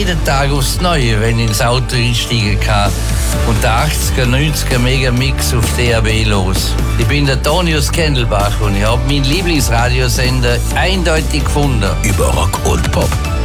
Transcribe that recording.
jeden Tag aufs Neue, wenn ich ins Auto einsteigen kann und der 80er, 90er Megamix auf DAB los. Ich bin der Tonius Kendelbach und ich habe meinen Lieblingsradiosender eindeutig gefunden. Über Rock und Pop.